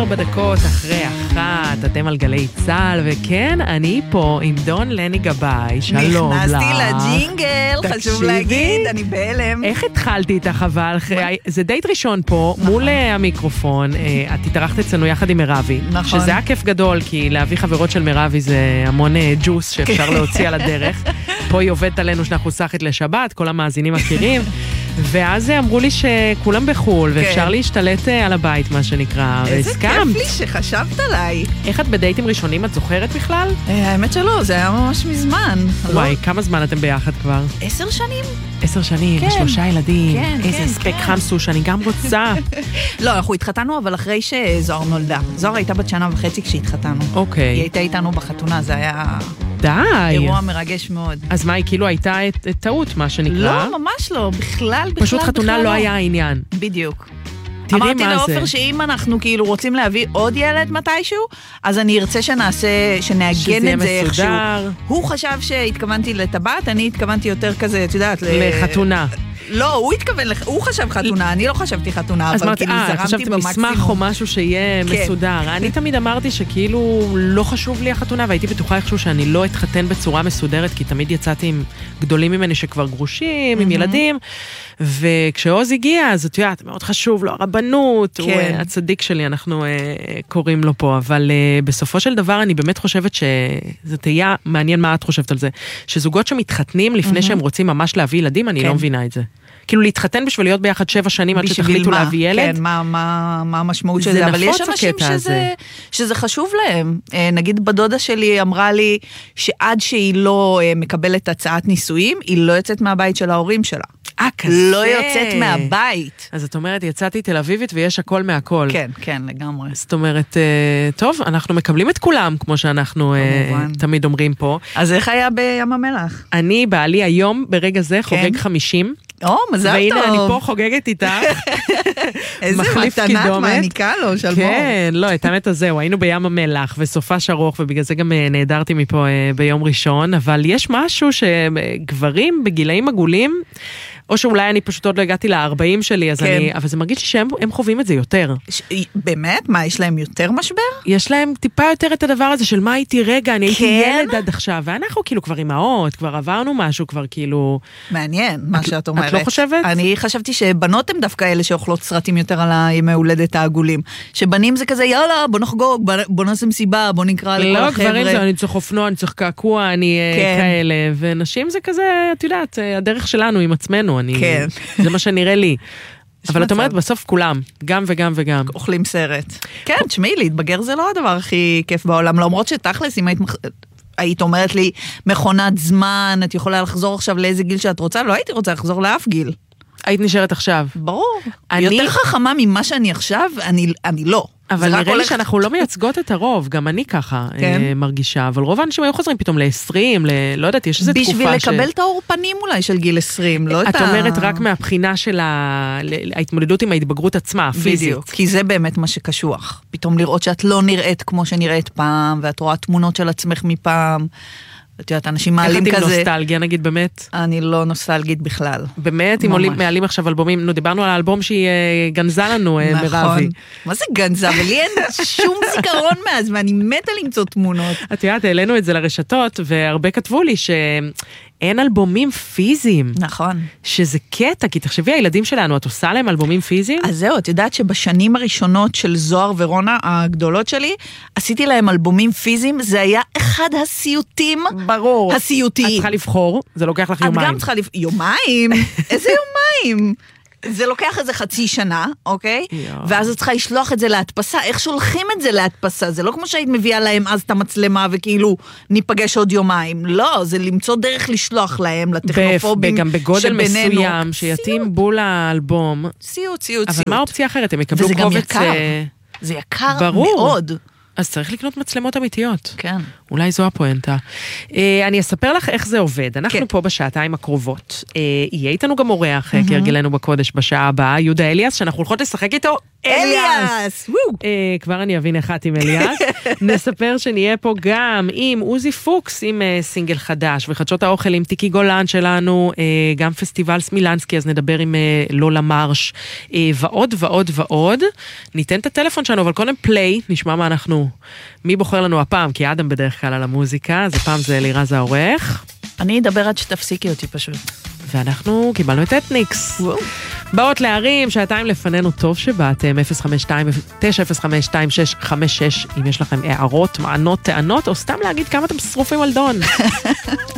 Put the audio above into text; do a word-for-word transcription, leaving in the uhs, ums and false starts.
ארבע דקות אחרי אחת, אתם על גלי צהל, וכן, אני פה עם דון לני גבאי, שלום לך. נכנסתי לג'ינגל, חשוב להגיד, אני בהלם. איך התחלתי איתך אבל? זה דייט ראשון פה, מול המיקרופון, את התארחת אצלנו יחד עם מרבי, נכון. שזה היה כיף גדול, כי להביא חברות של מרבי זה המון ג'וס שאפשר להוציא על הדרך. פה היא עובדת עלינו שאנחנו סחת לשבת, כל המאזינים מכירים. ואז אמרו לי שכולם בחול, ואפשר להשתלט על הבית, מה שנקרא, והסכמת. איזה כיף לי שחשבת עליי. איך את בדייטים ראשונים, את זוכרת בכלל? האמת שלא, זה היה ממש מזמן. וואי, כמה זמן אתם ביחד כבר? עשר שנים. עשר שנים, שלושה ילדים. איזה הספק חמסוש, אני גם רוצה. לא, אנחנו התחתנו, אבל אחרי שזוהר נולדה. זוהר הייתה בת שנה וחצי כשהתחתנו. אוקיי. היא הייתה איתנו בחתונה, זה היה... די. אירוע מרגש מאוד. אז מה, היא כאילו הייתה טעות, מה שנקרא? לא, ממש לא, בכלל, בכלל, פשוט חתונה לא היה העניין. בדיוק. תראי אמרתי מה לאופר זה. שאם אנחנו כאילו רוצים להביא עוד ילד מתישהו, אז אני ארצה שנעשה, שנאגן את זה איכשהו. הוא חשב שהתכוונתי לטבעת, אני התכוונתי יותר כזה, את יודעת, לחתונה. לא, הוא התכוון, הוא חשב חתונה, אני לא חשבתי חתונה, אבל כאילו זרמתי במקסימום. מסמך או משהו שיהיה מסודר. אני תמיד אמרתי שכאילו לא חשוב לי החתונה, והייתי בטוחה איכשהו שאני לא אתחתן בצורה מסודרת, כי תמיד יצאתי עם גדולים ממני שכבר גרושים, עם ילדים, וכשעוז הגיע, אז את יודעת, מאוד חשוב לו, הרבנות, הוא הצדיק שלי, אנחנו קוראים לו פה, אבל בסופו של דבר אני באמת חושבת שזה תהיה מעניין מה את חושבת על זה, שזוגות שמתחתנים לפני שהם רוצים ממש להביא ילדים, אני לא מבינה את זה. כאילו להתחתן בשביל להיות ביחד שבע שנים עד שתחליטו להביא ילד. כן, מה, מה, מה המשמעות של זה? אבל יש אנשים שזה, שזה חשוב להם. נגיד בדודה שלי אמרה לי שעד שהיא לא מקבלת הצעת נישואים, היא לא יוצאת מהבית של ההורים שלה. אה, כזה. לא יוצאת מהבית. אז את אומרת, יצאתי תל אביבית ויש הכל מהכל. כן, כן, לגמרי. זאת אומרת, טוב, אנחנו מקבלים את כולם, כמו שאנחנו תמיד אומרים פה. אז איך היה בים המלח? אני, בעלי היום, ברגע זה, חוגג חמישים. או, מזל טוב. והנה אני פה חוגגת איתך. איזה מתנת מעניקה לו, שלמור. כן, לא, את האמת הזהו, היינו בים המלח וסופש ארוך, ובגלל זה גם נהדרתי מפה ביום ראשון, אבל יש משהו שגברים בגילאים עגולים, או שאולי אני פשוט עוד לא הגעתי ל-ארבעים שלי, אז אני, אבל זה מרגיש שהם חווים את זה יותר. באמת? מה, יש להם יותר משבר? יש להם טיפה יותר את הדבר הזה של מה הייתי רגע, אני הייתי ילד עד עכשיו, ואנחנו כאילו כבר אימהות, כבר עברנו משהו, כבר כאילו... מעניין, מה שאת אומרת. את לא חושבת? אני חשבתי שבנות הם דווקא אלה שאוכלות סרטים יותר על הימי הולדת העגולים. שבנים זה כזה, יאללה, בוא נחגוג, בוא נעשה מסיבה, בוא נקרא לכל החבר'ה. לא, גברים זה, אני צריך אופנוע, אני צריך קעקוע, אני כאלה, ונשים זה כזה, את יודעת, הדרך שלנו עם עצמנו. אני, כן. זה מה שנראה לי. אבל את אומרת, בסוף כולם, גם וגם וגם. אוכלים סרט. כן, תשמעי, להתבגר זה לא הדבר הכי כיף בעולם, למרות שתכלס, אם היית, היית אומרת לי, מכונת זמן, את יכולה לחזור עכשיו לאיזה גיל שאת רוצה, לא הייתי רוצה לחזור לאף גיל. היית נשארת עכשיו. ברור. אני... יותר חכמה ממה שאני עכשיו, אני, אני לא. אבל נראה לי שאנחנו לא מייצגות את הרוב, גם אני ככה מרגישה, אבל רוב האנשים היו חוזרים פתאום ל-עשרים, לא יודעת, יש איזו תקופה ש... בשביל לקבל את האור פנים אולי של גיל עשרים, לא את ה... את אומרת רק מהבחינה של ההתמודדות עם ההתבגרות עצמה, הפיזית. בדיוק, כי זה באמת מה שקשוח. פתאום לראות שאת לא נראית כמו שנראית פעם, ואת רואה תמונות של עצמך מפעם, את יודעת, אנשים מעלים כזה... איך את עם נוסטלגיה, נגיד, באמת? אני לא נוסטלגית בכלל. באמת? אם מעלים עכשיו אלבומים, נו, דיברנו על האלבום שהיא גנזה לנו, מרבי. נכון. מה זה גנזה? ולי אין שום זיכרון מאז, ואני מתה למצוא תמונות. את יודעת, העלינו את זה לרשתות, והרבה כתבו לי ש... אין אלבומים פיזיים. נכון. שזה קטע, כי תחשבי, הילדים שלנו, את עושה להם אלבומים פיזיים? אז זהו, את יודעת שבשנים הראשונות של זוהר ורונה, הגדולות שלי, עשיתי להם אלבומים פיזיים, זה היה אחד הסיוטים. ברור. הסיוטיים. את צריכה לבחור, זה לוקח לך יומיים. את גם צריכה לבחור, יומיים? איזה יומיים? זה לוקח איזה חצי שנה, אוקיי? ואז את צריכה לשלוח את זה להדפסה. איך שולחים את זה להדפסה? זה לא כמו שהיית מביאה להם אז את המצלמה וכאילו ניפגש עוד יומיים. לא, זה למצוא דרך לשלוח להם לטכנופובים גם בגודל מסוים שיתאים בול האלבום. סיוט, סיוט, אבל סיוט. מה האופציה אחרת? הם יקבלו קובץ... וזה גם יקר. זה יקר מאוד. אז צריך לקנות מצלמות אמיתיות. כן. אולי זו הפואנטה. אני אספר לך איך זה עובד. אנחנו פה בשעתיים הקרובות. יהיה איתנו גם אורח, כהרגלנו בקודש בשעה הבאה, יהודה אליאס, שאנחנו הולכות לשחק איתו אליאס! כבר אני אבין אחת עם אליאס. נספר שנהיה פה גם עם עוזי פוקס, עם סינגל חדש, וחדשות האוכל עם טיקי גולן שלנו, גם פסטיבל סמילנסקי, אז נדבר עם לולה מרש, ועוד ועוד ועוד. ניתן את הטלפון שלנו, אבל קודם פליי, נשמע מה אנחנו, מי בוחר לנו הפעם, כי אדם בדרך כלל על המוזיקה, אז הפעם זה לירז העורך. אני אדבר עד שתפסיקי אותי פשוט. ואנחנו קיבלנו את אתניקס. באות להרים, שעתיים לפנינו, טוב שבאתם, אפס חמש שתיים תשע אפס חמש שתיים שש חמש שש, אם יש לכם הערות, מענות, טענות, או סתם להגיד כמה אתם שרופים על דון.